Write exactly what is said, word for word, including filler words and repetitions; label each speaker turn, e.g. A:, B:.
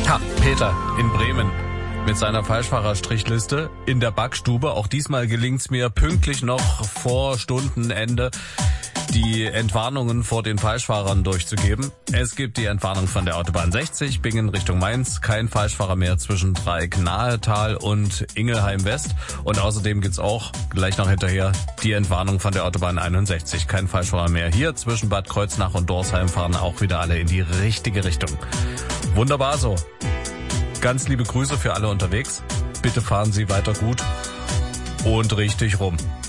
A: Ha, Peter in Bremen mit seiner Falschfahrerstrichliste in der Backstube. Auch diesmal gelingt's mir pünktlich noch vor Stundenende die Entwarnungen vor den Falschfahrern durchzugeben. Es gibt die Entwarnung von der Autobahn sechzig, Bingen Richtung Mainz. Kein Falschfahrer mehr zwischen Dreieck-Nahetal und Ingelheim West. Und außerdem gibt's auch gleich noch hinterher die Entwarnung von der Autobahn einundsechzig. Kein Falschfahrer mehr hier. Zwischen Bad Kreuznach und Dorsheim fahren auch wieder alle in die richtige Richtung. Wunderbar so. Ganz liebe Grüße für alle unterwegs. Bitte fahren Sie weiter gut und richtig rum.